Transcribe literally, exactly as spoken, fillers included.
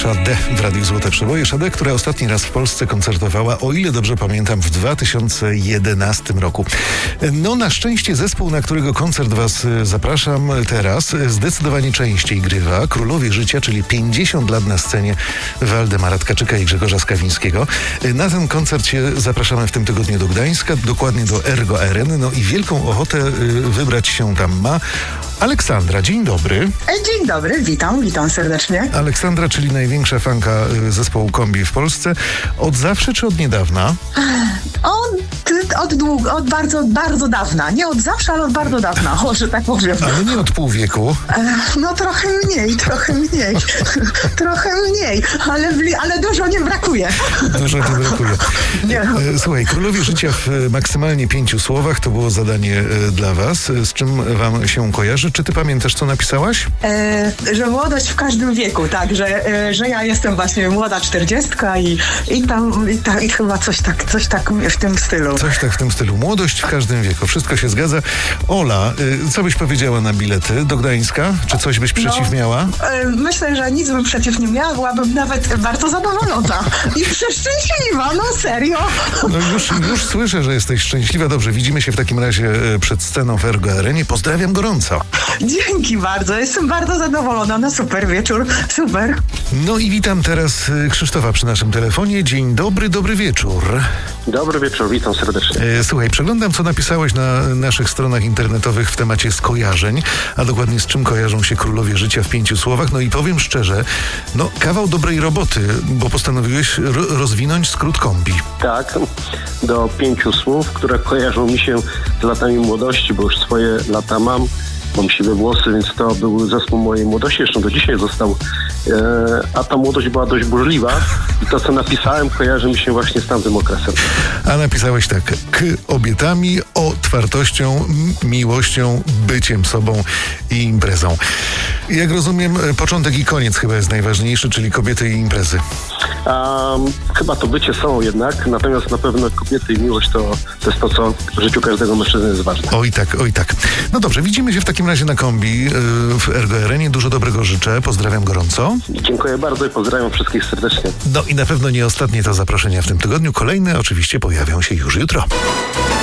Sade w Radiu Złote Przeboje. Sade, która ostatni raz w Polsce koncertowała, o ile dobrze pamiętam, w dwa tysiące jedenastym roku. No na szczęście zespół, na którego koncert was zapraszam teraz, zdecydowanie częściej grywa. Królowie Życia, czyli pięćdziesiąt lat na scenie Waldemara Tkaczyka i Grzegorza Skawińskiego. Na ten koncert się zapraszamy w tym tygodniu do Gdańska, dokładnie do Ergo Areny. No i wielką ochotę wybrać się tam ma Aleksandra. Dzień dobry. Dzień dobry, witam, witam serdecznie. Aleksandra, czyli największa fanka zespołu Kombi w Polsce. Od zawsze czy od niedawna? Od, od długo, od bardzo, bardzo dawna. Nie od zawsze, ale od bardzo dawna, o, że tak powiem. Ale nie od pół wieku. No trochę mniej, trochę mniej. trochę mniej, ale, ale dużo nie brakuje. Dużo nie brakuje. Nie. Słuchaj, Królowie Życia w maksymalnie pięciu słowach to było zadanie dla was. Z czym wam się kojarzy? Czy ty pamiętasz, co napisałaś? E, że młodość w każdym wieku, tak, że, e, że ja jestem właśnie młoda czterdziestka i, i tam i, ta, i chyba coś tak, coś tak w tym stylu. Coś tak w tym stylu. Młodość w każdym wieku. Wszystko się zgadza. Ola, y, co byś powiedziała na bilety do Gdańska? Czy coś byś przeciw no, miała? E, myślę, że nic bym przeciw nie miała, byłabym nawet bardzo zadowolona i przeszczęśliwa, no serio. No już, już słyszę, że jesteś szczęśliwa. Dobrze, widzimy się w takim razie przed sceną w Ergo Arenie. Pozdrawiam gorąco. Dzięki bardzo, jestem bardzo zadowolona, no super wieczór, super. No i witam teraz Krzysztofa przy naszym telefonie. Dzień dobry, dobry wieczór. Dobry wieczór, witam serdecznie. E, słuchaj, przeglądam, co napisałeś na naszych stronach internetowych w temacie skojarzeń, a dokładnie z czym kojarzą się Królowie Życia w pięciu słowach. No i powiem szczerze, no kawał dobrej roboty, bo postanowiłeś ro- rozwinąć skrót Kombi. Tak, do pięciu słów, które kojarzą mi się z latami młodości, bo już swoje lata mam. Mam siwe włosy, więc to był zespół mojej młodości, zresztą do dzisiaj został, e, a ta młodość była dość burzliwa i to, co napisałem, kojarzy mi się właśnie z tamtym okresem. A napisałeś tak: k obietami, otwartością, m- miłością, byciem sobą i imprezą. Jak rozumiem, początek i koniec chyba jest najważniejszy, czyli kobiety i imprezy. Um, chyba to bycie są jednak, natomiast na pewno kobiety i miłość to, to jest to, co w życiu każdego mężczyzny jest ważne. Oj tak, oj tak. No dobrze, widzimy się w takim razie na Kombi yy, w Ergo Arenie. Dużo dobrego życzę, pozdrawiam gorąco. Dziękuję bardzo i pozdrawiam wszystkich serdecznie. No i na pewno nie ostatnie to zaproszenia w tym tygodniu. Kolejne oczywiście pojawią się już jutro.